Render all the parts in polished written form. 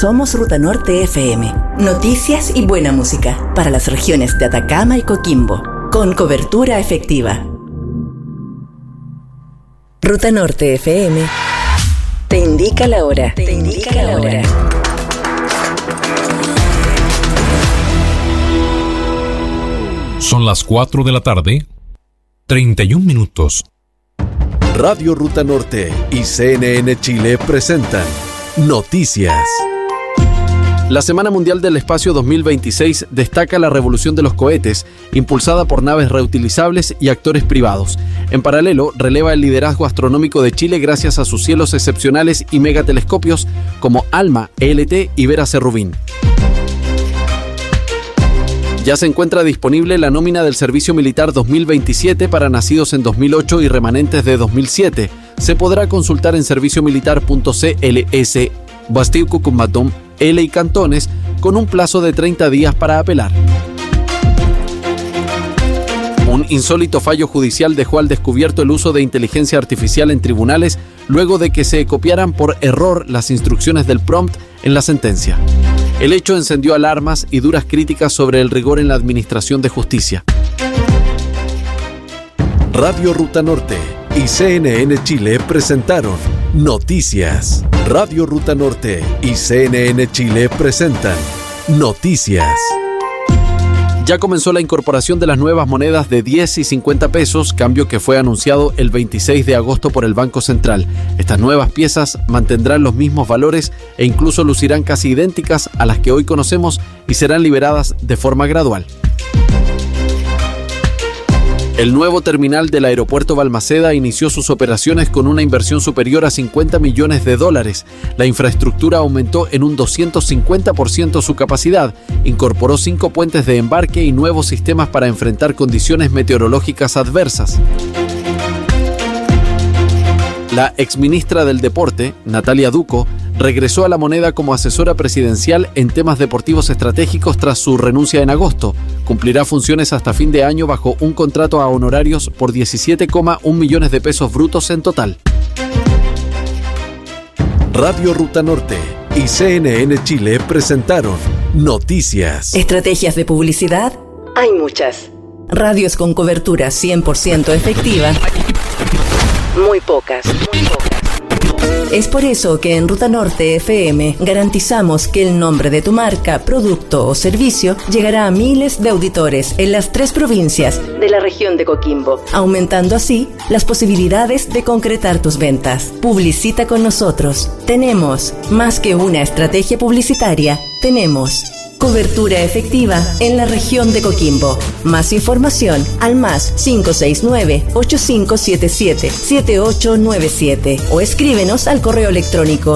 Somos Ruta Norte FM. Noticias y buena música para las regiones de Atacama y Coquimbo, con cobertura efectiva. Ruta Norte FM te indica la hora. Te indica la hora. Son las 4 de la tarde, 31 minutos. Radio Ruta Norte y CNN Chile presentan Noticias. La Semana Mundial del Espacio 2026 destaca la revolución de los cohetes, impulsada por naves reutilizables y actores privados. En paralelo, releva el liderazgo astronómico de Chile gracias a sus cielos excepcionales y megatelescopios como ALMA, ELT y Vera C. Rubin. Ya se encuentra disponible la nómina del Servicio Militar 2027 para nacidos en 2008 y remanentes de 2007. Se podrá consultar en serviciomilitar.cls, Bastiu Cucumbatón, L y Cantones, con un plazo de 30 días para apelar. Un insólito fallo judicial dejó al descubierto el uso de inteligencia artificial en tribunales luego de que se copiaran por error las instrucciones del prompt en la sentencia. El hecho encendió alarmas y duras críticas sobre el rigor en la administración de justicia. Radio Ruta Norte y CNN Chile presentaron Noticias. Radio Ruta Norte y CNN Chile presentan Noticias. Ya comenzó la incorporación de las nuevas monedas de 10 y 50 pesos, cambio que fue anunciado el 26 de agosto por el Banco Central. Estas nuevas piezas mantendrán los mismos valores e incluso lucirán casi idénticas a las que hoy conocemos y serán liberadas de forma gradual. El nuevo terminal del aeropuerto Balmaceda inició sus operaciones con una inversión superior a $50 millones. La infraestructura aumentó en un 250% su capacidad, incorporó 5 puentes de embarque y nuevos sistemas para enfrentar condiciones meteorológicas adversas. La exministra del Deporte, Natalia Duco, regresó a La Moneda como asesora presidencial en temas deportivos estratégicos tras su renuncia en agosto. Cumplirá funciones hasta fin de año bajo un contrato a honorarios por 17,1 millones de pesos brutos en total. Radio Ruta Norte y CNN Chile presentaron Noticias. Estrategias de publicidad hay muchas. Radios con cobertura 100% efectiva, muy pocas. Es por eso que en Ruta Norte FM garantizamos que el nombre de tu marca, producto o servicio llegará a miles de auditores en las 3 provincias de la región de Coquimbo, aumentando así las posibilidades de concretar tus ventas. Publicita con nosotros. Tenemos más que una estrategia publicitaria, tenemos cobertura efectiva en la región de Coquimbo. Más información al más 569-8577-7897 o escríbenos al correo electrónico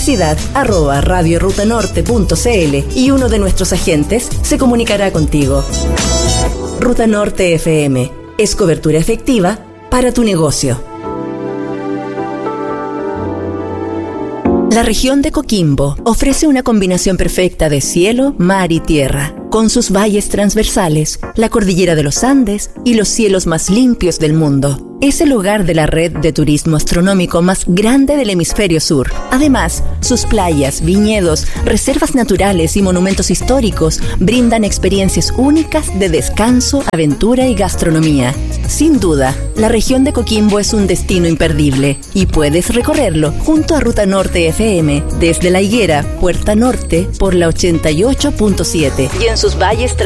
publicidad@radiorutanorte.cl y uno de nuestros agentes se comunicará contigo. Ruta Norte FM es cobertura efectiva para tu negocio. La región de Coquimbo ofrece una combinación perfecta de cielo, mar y tierra, con sus valles transversales, la cordillera de los Andes y los cielos más limpios del mundo. Es el hogar de la red de turismo astronómico más grande del hemisferio sur. Además, sus playas, viñedos, reservas naturales y monumentos históricos brindan experiencias únicas de descanso, aventura y gastronomía. Sin duda, la región de Coquimbo es un destino imperdible y puedes recorrerlo junto a Ruta Norte FM desde La Higuera, Puerta Norte, por la 88.7 y en sus valles